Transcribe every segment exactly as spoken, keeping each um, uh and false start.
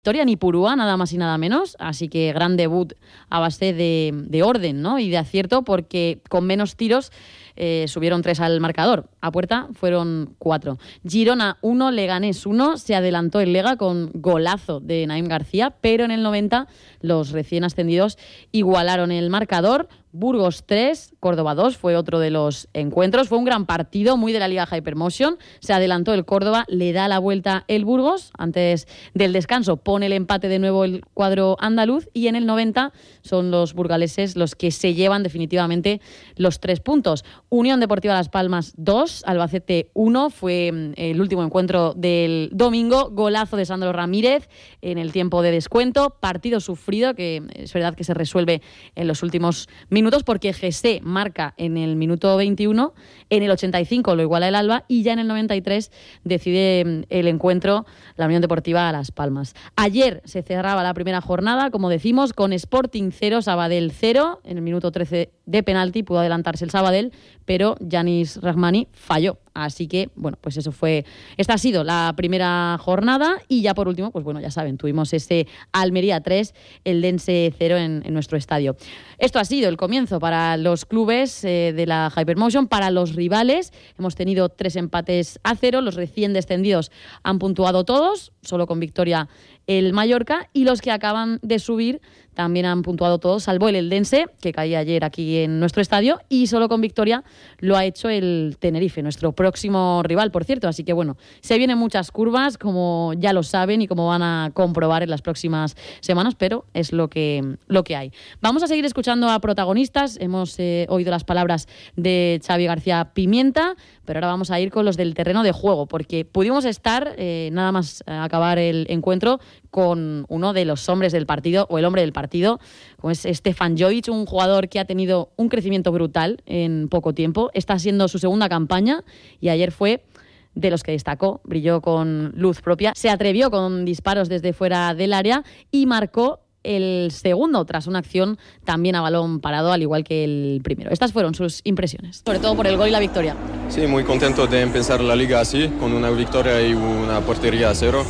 Victoria Nipurúa, nada más y nada menos, así que gran debut a base de, de orden, ¿no? Y de acierto, porque con menos tiros eh, subieron tres al marcador. A puerta fueron cuatro. Girona uno, Leganés uno, se adelantó el Lega con golazo de Naim García, pero en el noventa los recién ascendidos igualaron el marcador. Burgos tres, Córdoba dos, fue otro de los encuentros. Fue un gran partido, muy de la Liga Hypermotion. Se adelantó el Córdoba, le da la vuelta el Burgos. Antes del descanso pone el empate de nuevo el cuadro andaluz y en el noventa son los burgaleses los que se llevan definitivamente los tres puntos. Unión Deportiva Las Palmas dos, Albacete uno, fue el último encuentro del domingo. Golazo de Sandro Ramírez en el tiempo de descuento. Partido sufrido que es verdad que se resuelve en los últimos minutos. minutos porque G S marca en el minuto veintiuno, en el ochenta y cinco lo iguala el Alba y ya en el noventa y tres decide el encuentro la Unión Deportiva Las Palmas. Ayer se cerraba la primera jornada, como decimos, con Sporting cero, Sabadell cero. En el minuto trece de penalti pudo adelantarse el Sabadell, pero Yanis Rahmani falló. Así que, bueno, pues eso fue... Esta ha sido la primera jornada y ya por último, pues bueno, ya saben, tuvimos ese Almería tres, el Dense cero en, en nuestro estadio. Esto ha sido el comienzo para los clubes eh, de la Hypermotion, para los rivales. Hemos tenido tres empates a cero, los recién descendidos han puntuado todos, solo con victoria el Mallorca, y los que acaban de subir también han puntuado todos, salvo el Eldense, que caía ayer aquí en nuestro estadio, y solo con victoria lo ha hecho el Tenerife, nuestro próximo rival, por cierto. Así que bueno, se vienen muchas curvas, como ya lo saben y como van a comprobar en las próximas semanas, pero es lo que, lo que hay. Vamos a seguir escuchando a protagonistas. Hemos eh, oído las palabras de Xavi García Pimienta, pero ahora vamos a ir con los del terreno de juego, porque pudimos estar, eh, nada más acabar el encuentro, con uno de los hombres del partido, o el hombre del partido, como es Stefan Jovic, un jugador que ha tenido un crecimiento brutal en poco tiempo. Está siendo su segunda campaña y ayer fue de los que destacó, brilló con luz propia, se atrevió con disparos desde fuera del área y marcó el segundo tras una acción también a balón parado, al igual que el primero. Estas fueron sus impresiones, sobre todo por el gol y la victoria. Sí, muy contento de empezar la liga así, con una victoria y una portería a cero,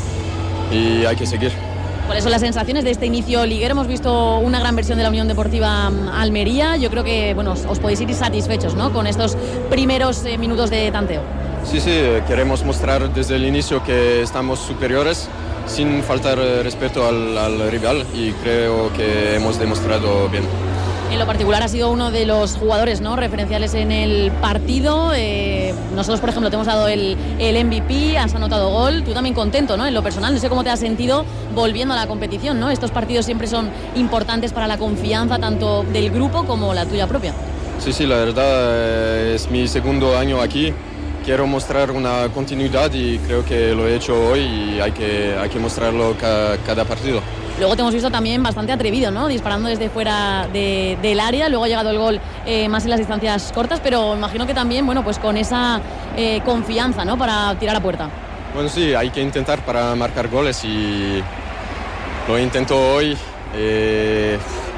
y hay que seguir. ¿Cuáles son las sensaciones de este inicio liguero? Hemos visto una gran versión de la Unión Deportiva Almería. Yo creo que bueno, os podéis ir satisfechos, ¿no?, con estos primeros eh, minutos de tanteo. Sí, sí, queremos mostrar desde el inicio que estamos superiores, sin faltar respeto al, al rival, y creo que hemos demostrado bien. En lo particular ha sido uno de los jugadores, ¿no?, referenciales en el partido. Eh, nosotros, por ejemplo, te hemos dado el, el M V P, has anotado gol. Tú también contento, ¿no?, en lo personal. No sé cómo te has sentido volviendo a la competición, ¿no? Estos partidos siempre son importantes para la confianza tanto del grupo como la tuya propia. Sí, sí, la verdad es mi segundo año aquí. Quiero mostrar una continuidad y creo que lo he hecho hoy y hay que, hay que mostrarlo cada, cada partido. Luego te hemos visto también bastante atrevido, ¿no?, disparando desde fuera de, del área. Luego ha llegado el gol eh, más en las distancias cortas, pero imagino que también, bueno, pues con esa eh, confianza, ¿no?, para tirar a puerta. Bueno, sí, hay que intentar para marcar goles y lo intento hoy. Eh,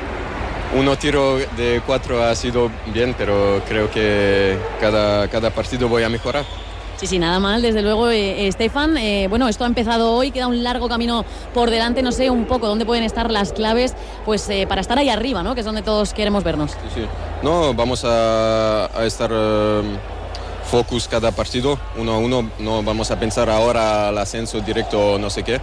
uno tiro de cuatro ha sido bien, pero creo que cada, cada partido voy a mejorar. Sí, sí, nada mal, desde luego, eh, Stefan. Eh, bueno, esto ha empezado hoy, queda un largo camino por delante. No sé un poco dónde pueden estar las claves pues eh, para estar ahí arriba, ¿no?, que es donde todos queremos vernos. Sí, sí. No, vamos a, a estar uh, focus cada partido, uno a uno. No vamos a pensar ahora al ascenso directo o no sé qué.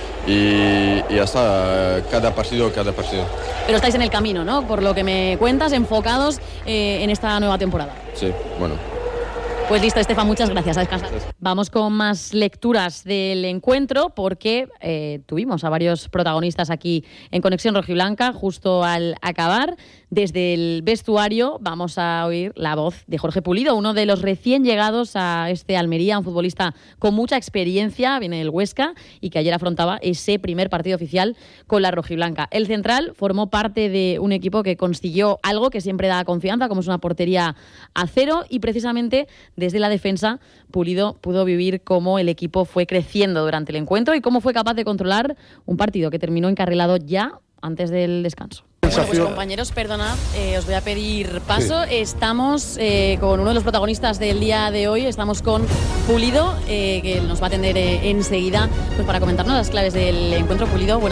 Y, y ya está, cada partido, cada partido. Pero estáis en el camino, ¿no?, por lo que me cuentas, enfocados eh, en esta nueva temporada. Sí, bueno. Pues listo, Estefan, muchas gracias. A descansar. Vamos con más lecturas del encuentro porque eh, tuvimos a varios protagonistas aquí en Conexión Rojiblanca justo al acabar. Desde el vestuario vamos a oír la voz de Jorge Pulido, uno de los recién llegados a este Almería, un futbolista con mucha experiencia, viene del Huesca y que ayer afrontaba ese primer partido oficial con la rojiblanca. El central formó parte de un equipo que consiguió algo que siempre da confianza, como es una portería a cero, y precisamente desde la defensa Pulido pudo vivir cómo el equipo fue creciendo durante el encuentro y cómo fue capaz de controlar un partido que terminó encarrilado ya antes del descanso. Bueno, pues compañeros, perdonad, eh, os voy a pedir paso. Sí. Estamos eh, con uno de los protagonistas del día de hoy, estamos con Pulido, eh, que nos va a atender eh, enseguida pues para comentarnos las claves del encuentro. Pulido, bueno.